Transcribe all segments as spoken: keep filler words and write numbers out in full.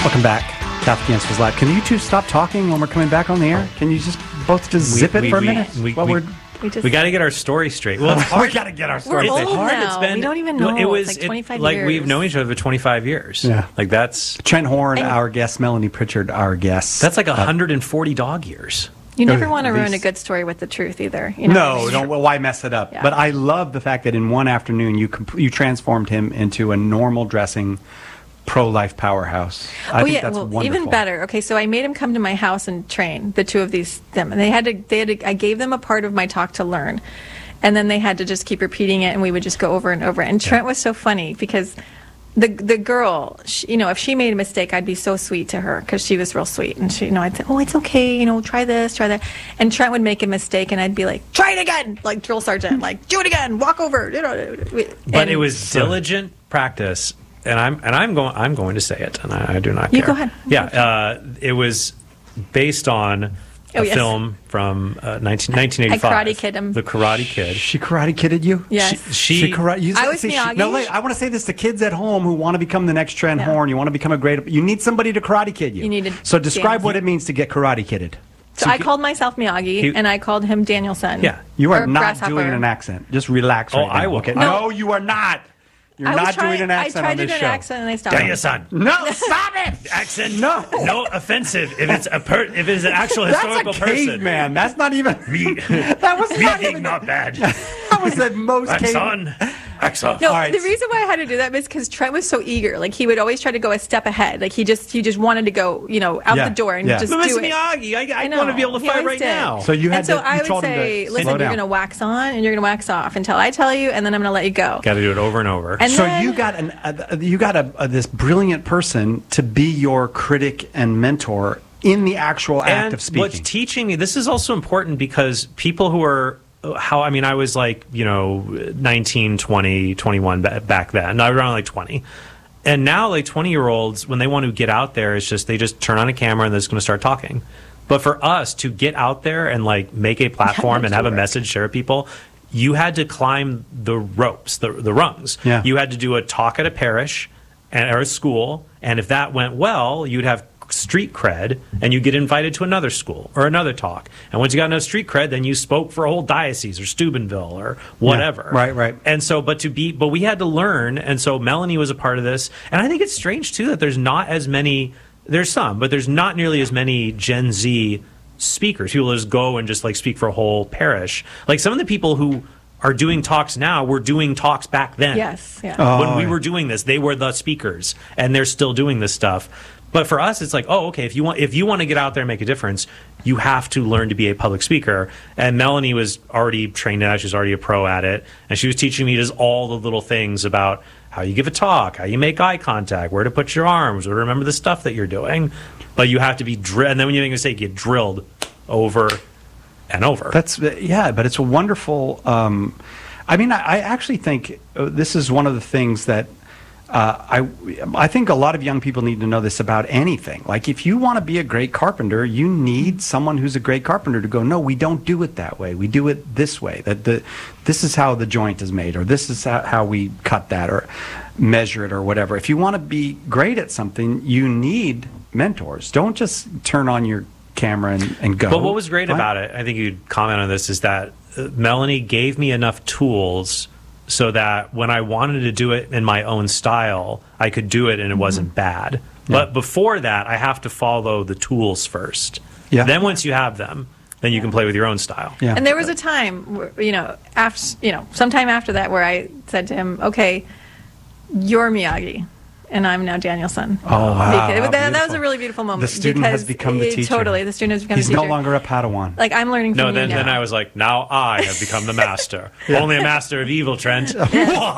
Welcome back. Catholic Answers Live. Can you two stop talking when we're coming back on the air? Can you just both just We- zip it we- for a we- minute? we- Well, we- we're We just We got to get our story straight. Well, it's hard. we got to get our We're story. old It's hard. now. It's been. We don't even know. It was It's like twenty-five Like years. we've known each other for twenty-five years. Yeah. Like that's Trent Horn, And- our guest. Melanie Pritchard, our guest. that's like one hundred forty dog years. You never Uh, want to ruin a these- good story with the truth either. You know what I No, mean? don't. Well, why mess it up? Yeah. But I love the fact that in one afternoon you compl- you transformed him into a normal dressing, pro-life powerhouse. I oh think yeah, that's well, wonderful. even better. Okay, so I made him come to my house and train the two of these them, and they had to. They had to. I gave them a part of my talk to learn, and then they had to just keep repeating it, and we would just go over and over. And Trent was so funny because the the girl, she, you know, if she made a mistake, I'd be so sweet to her because she was real sweet, and she, you know, I'd say, oh, it's okay, you know, try this, try that, and Trent would make a mistake, and I'd be like, try it again, like drill sergeant, like do it again, walk over, you know. But And it was diligent practice, and I'm and I'm going I'm going to say it, and I, I do not You care. go ahead. Yeah, uh, it was based on a Oh, yes. film from uh, nineteen, nineteen eighty-five. I Karate Kid him. The Karate Kid. She karate kidded you. Yes. She, She karate. You, I was see, she- Miyagi. no, wait, I want to say this to kids at home who want to become the next Trent Yeah. Horn. You want to become a great. You need somebody to karate kid you. You need to So describe dance. what it means to get karate kidded. So I called myself Miyagi, He- and I called him Danielson. Yeah. You are or not Grasshopper. doing an accent. Just relax. Oh, right now, I will. Okay? No. No, you are not. You're I was not trying, doing an accent I tried on to this do an show. accent, and they stopped. Dang it, son. No, stop it. Accent. No. No offensive. If it's a per, if it's an actual That's historical a person. caveman. That's not even. Me, That was me not being even. not bad. That was the most That's caveman. on. Axon. No, All right. the reason why I had to do that was because Trent was so eager. Like he would always try to go a step ahead. Like he just he just wanted to go, you know, out Yeah, the door and yeah. just But Miss do it. Miyagi, I, I, I know. want to be able to He fight always right did. now. So you had And so to. I you would told him say, to listen, slow you're down. going to wax on and you're going to wax off until I tell you, and then I'm going to let you go. Got to do it over and over. And So then, you got an uh, you got a, a this brilliant person to be your critic and mentor in the actual act and of speaking. what's teaching me, this is also important because people who are how I mean I was like, you know, nineteen, twenty, twenty-one ba- back then. I was around like twenty. And now like twenty year olds, when they want to get out there, it's just they just turn on a camera and they're just going to start talking. But for us to get out there and like make a platform and have a message, share with people, you had to climb the ropes, the the rungs. Yeah. You had to do a talk at a parish and or a school, and if that went well, you'd have street cred, and you get invited to another school or another talk. And once you got enough street cred, then you spoke for a whole diocese or Steubenville or whatever. Yeah, right, right. And so, but to be, but we had to learn, and so Melanie was a part of this. And I think it's strange too that there's not as many. There's some, but there's not nearly as many Gen Z speakers. People just go and just like speak for a whole parish. Like some of the people who are doing talks now were doing talks back then. yes, yeah. Oh, when we yeah. were doing this, they were the speakers, and they're still doing this stuff. But for us, it's like, oh, okay. If you want, if you want to get out there and make a difference, you have to learn to be a public speaker. And Melanie was already trained in that; she was already a pro at it, and she was teaching me just all the little things about how you give a talk, how you make eye contact, where to put your arms, where to remember the stuff that you're doing. But you have to be drilled, and then when you make a mistake, you get drilled over and over. That's yeah, but it's a wonderful. Um, I mean, I, I actually think uh, this is one of the things that uh, I I think a lot of young people need to know this about anything. Like, if you want to be a great carpenter, you need someone who's a great carpenter to go, no, we don't do it that way. We do it this way. That the this is how the joint is made, or this is how, how we cut that, or measure it, or whatever. If you want to be great at something, you need mentors. Don't just turn on your camera and, and go. But what was great Fine. about it, I think you'd comment on this, is that uh, Melanie gave me enough tools so that when I wanted to do it in my own style, I could do it and it wasn't bad. But before that, I have to follow the tools first. Yeah. Then once you have them, then you can play with your own style. Yeah. And there was a time, where, you know, after you know, sometime after that, where I said to him, "Okay, you're Miyagi, and I'm now Danielson." Oh, wow. Because- How that, that was beautiful. a really beautiful moment. The student has because become the it- teacher. Totally, the student has become He's the teacher. no longer a Padawan. Like, I'm learning No, from then, you now. then I was like, now I have become the master. Only a master of evil, Trent. and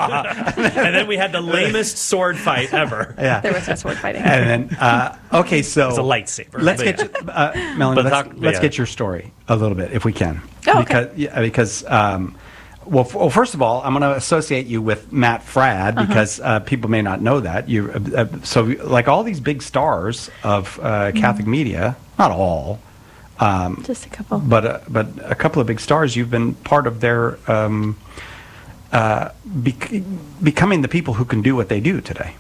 then we had the lamest sword fight ever. Yeah. There was no sword fighting. And then, uh, okay, so It's a lightsaber. Let's But get yeah. uh, Melanie. But Let's, talk- let's yeah. get your story a little bit, if we can. Oh, okay. Because, yeah, because um, well, f- well, first of all, I'm going to associate you with Matt Fradd Uh-huh. because uh, people may not know that. You uh, uh, so like all these big stars of uh, Catholic media, not all, um, Just a couple. but uh, but a couple of big stars. You've been part of their um, uh, bec- becoming the people who can do what they do today.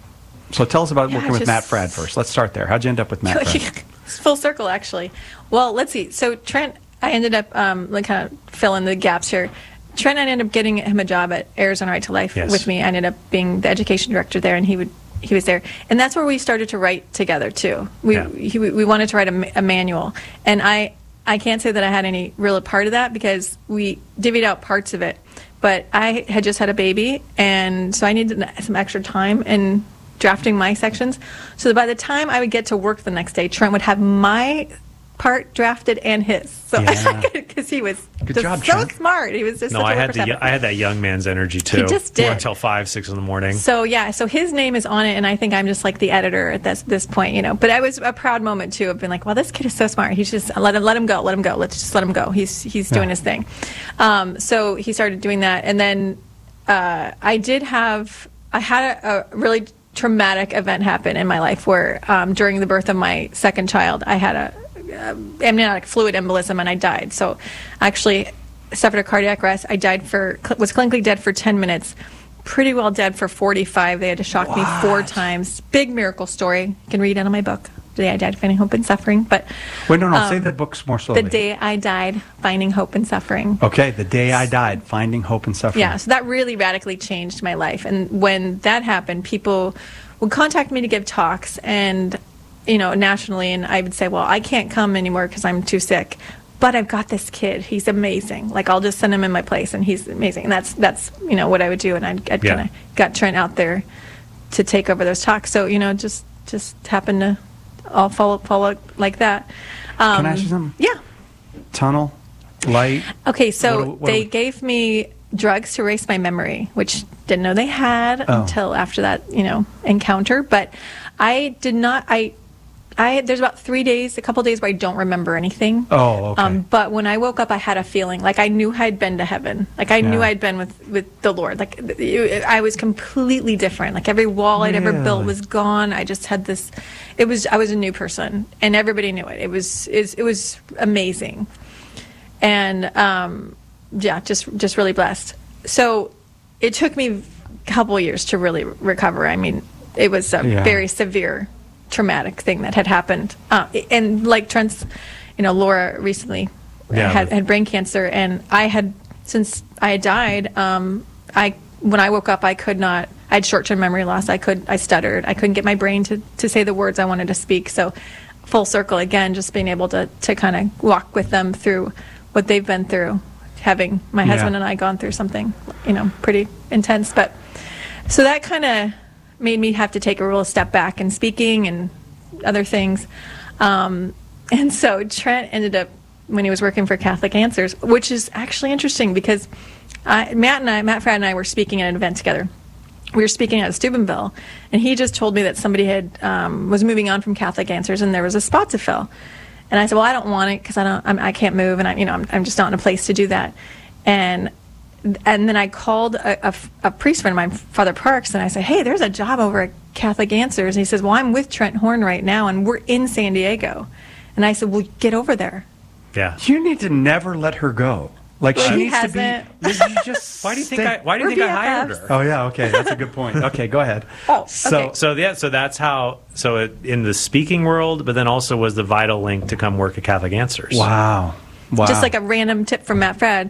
So tell us about Yeah, working with just- Matt Fradd first. Let's start there. How'd you end up with Matt Fradd? It's full circle, actually. Well, let's see. So Trent, I ended up um, like kind of filling the gaps here. Trent, I ended up getting him a job at Arizona Right to Life Yes. with me. I ended up being the education director there, and he would he was there, and that's where we started to write together too. We Yeah. he, we wanted to write a, ma- a manual, and I I can't say that I had any real part of that because we divvied out parts of it. But I had just had a baby, and so I needed some extra time in drafting my sections. So that by the time I would get to work the next day, Trent would have my part drafted and his. So Yeah. because he was Good just job, so Trent. smart. He was just No, such a I had worker the type. I had that young man's energy too. just did. Until five, six in the morning. So yeah, so his name is on it, and I think I'm just like the editor at this this point, you know. But I was a proud moment too of being like, well, this kid is so smart. He's just let him let him go, let him go. Let's just let him go. He's he's doing Yeah. his thing. Um, so he started doing that, and then uh, I did have I had a, a really traumatic event happen in my life where um, during the birth of my second child, I had a uh, amniotic fluid embolism and I died. So actually suffered a cardiac arrest. I died for was clinically dead for ten minutes. Pretty well dead for forty-five. They had to shock me four times. Big miracle story. You can read it on my book. The Day I Died, Finding Hope and Suffering. But Wait, no, no. say um, the books more slowly. The Day I Died, Finding Hope and Suffering. Okay, The Day I Died, Finding Hope and Suffering. Yeah, so that really radically changed my life. And when that happened, people would contact me to give talks and, you know, nationally, and I would say, well, I can't come anymore because I'm too sick. But I've got this kid. He's amazing. Like, I'll just send him in my place, and he's amazing. And that's, that's you know, what I would do. And I'd, I'd Yeah. kind of got Trent out there to take over those talks. So, you know, just just happened to all follow, follow like that. Um, Can I ask you something? Yeah. Tunnel, light. Okay, so What do- what do they we- gave me drugs to erase my memory, which didn't know they had Oh. until after that, you know, encounter. But I did not. I, I there's about three days, a couple days where I don't remember anything. Oh, okay. Um, but when I woke up, I had a feeling like I knew I'd been to heaven. Like I knew Yeah. I'd been with with the Lord. Like it- I was completely different. Like every wall I'd ever built Really? was gone. I just had this. It was I was a new person, and everybody knew it. It was it, it was amazing. And um, yeah, just just really blessed. So it took me a couple years to really recover. I mean, it was a Yeah. very severe, traumatic thing that had happened. Uh, and like Trent's, you know, Laura recently Yeah. had had brain cancer, and I had since I had died. Um, I when I woke up, I could not. I had short-term memory loss. I could. I stuttered. I couldn't get my brain to to say the words I wanted to speak. So, full circle again, just being able to to kind of walk with them through what they've been through, having my Yeah. husband and I gone through something, you know, pretty intense. But so that kind of made me have to take a real step back in speaking and other things. Um, and so Trent ended up, when he was working for Catholic Answers, which is actually interesting because I, Matt and I, Matt Fradd and I were speaking at an event together. We were speaking at Steubenville, and he just told me that somebody had um, was moving on from Catholic Answers, and there was a spot to fill. And I said, well, I don't want it because I don't, I'm, I can't move, and I, you know, I'm, I'm just not in a place to do that. And and then I called a, a, a priest friend of mine, Father Parks, and I said, hey, there's a job over at Catholic Answers. And he says, well, I'm with Trent Horn right now, and we're in San Diego. And I said, well, get over there. Yeah. You need to never let her go. Like Well, she he needs hasn't. to be. You just Why do you think stay- I why do you We're think I hired B F Fs. her? Oh yeah. Okay, that's a good point. Okay, go ahead. Oh, So okay. So yeah, so that's how. So it, in the speaking world, but then also was the vital link to come work at Catholic Answers. wow, wow. Just like a random tip from Matt Fradd.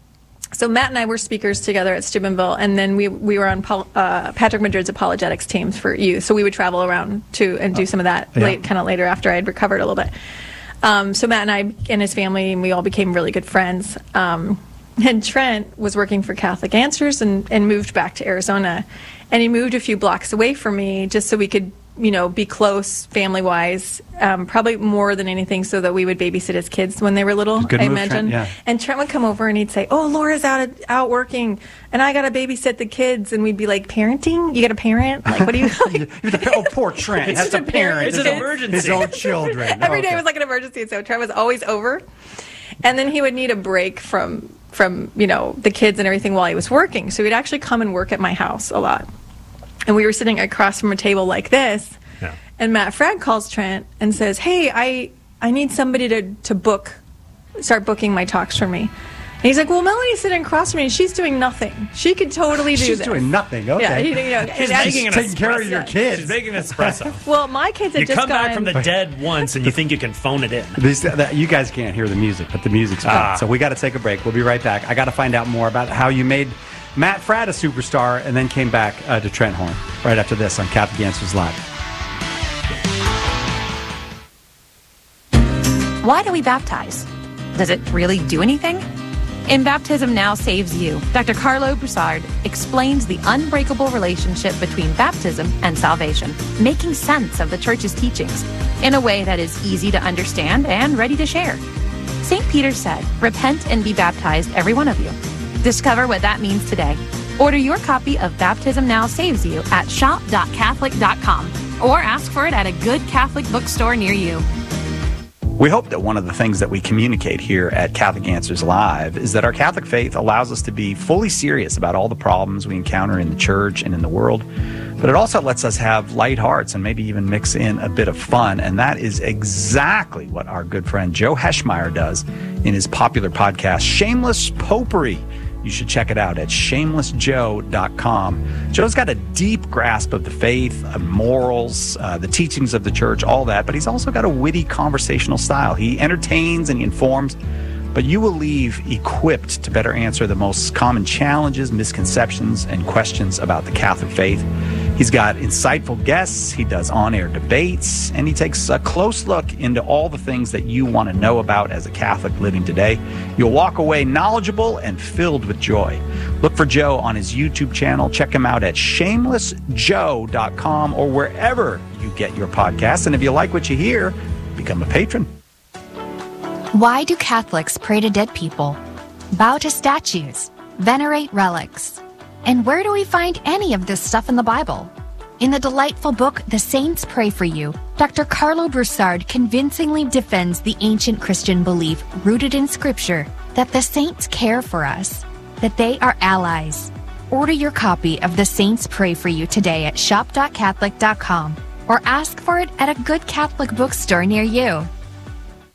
So Matt and I were speakers together at Steubenville, and then we we were on Paul, uh, Patrick Madrid's apologetics teams for youth. So we would travel around to and do some of that Yeah. late, kind of later after I had recovered a little bit. Um, so Matt and I and his family, and we all became really good friends. Um, and Trent was working for Catholic Answers and, and moved back to Arizona, and he moved a few blocks away from me just so we could, you know, be close family-wise, um, probably more than anything so that we would babysit his kids when they were little, Good I move, imagine. Trent, yeah. And Trent would come over and he'd say, oh, Laura's out out working, and I got to babysit the kids. And we'd be like, parenting? You got a parent? Like, what do you like? You have to- oh, poor Trent. It's has to just a parent. parent It's his an own- emergency. His own children. Every day Okay. was like an emergency, so Trent was always over. And then he would need a break from, from you know, the kids and everything while he was working. So he'd actually come and work at my house a lot. And we were sitting across from a table like this, Yeah. and Matt Fradd calls Trent and says, hey, I, I need somebody to, to book, start booking my talks for me. And he's like, well, Melanie's sitting across from me, and she's doing nothing. She could totally do She's this. doing nothing. Okay. Yeah, he, you know, She's and making an taking care of espresso. your kids. She's making an espresso. well, my kids had You just come back gone- from the dead once and you think you can phone it in. These, that, you guys can't hear the music, but the music's playing. Ah. So we got to take a break. We'll be right back. I got to find out more about how you made Matt Fradd a superstar and then came back uh, to Trent Horn right after this on Catholic Answers Live. Why do we baptize? Does it really do anything? In Baptism Now Saves You, Doctor Carlo Broussard explains the unbreakable relationship between baptism and salvation, making sense of the Church's teachings in a way that is easy to understand and ready to share. Saint Peter said, "Repent and be baptized, every one of you." Discover what that means today. Order your copy of Baptism Now Saves You at shop dot catholic dot com or ask for it at a good Catholic bookstore near you. We hope that one of the things that we communicate here at Catholic Answers Live is that our Catholic faith allows us to be fully serious about all the problems we encounter in the church and in the world, but it also lets us have light hearts and maybe even mix in a bit of fun, and that is exactly what our good friend Joe Heschmeyer does in his popular podcast, Shameless Popery. You should check it out at shameless joe dot com. Joe's got a deep grasp of the faith, of morals, uh, the teachings of the church, all that, but he's also got a witty conversational style. He entertains and he informs, but you will leave equipped to better answer the most common challenges, misconceptions, and questions about the Catholic faith. He's got insightful guests, he does on-air debates, and he takes a close look into all the things that you want to know about as a Catholic living today. You'll walk away knowledgeable and filled with joy. Look for Joe on his YouTube channel. Check him out at shameless joe dot com or wherever you get your podcasts. And if you like what you hear, become a patron. Why do Catholics pray to dead people, bow to statues, venerate relics? And where do we find any of this stuff in the Bible? In the delightful book, The Saints Pray for You, Doctor Carlo Broussard convincingly defends the ancient Christian belief rooted in Scripture that the saints care for us, that they are allies. Order your copy of The Saints Pray for You today at shop dot catholic dot com or ask for it at a good Catholic bookstore near you.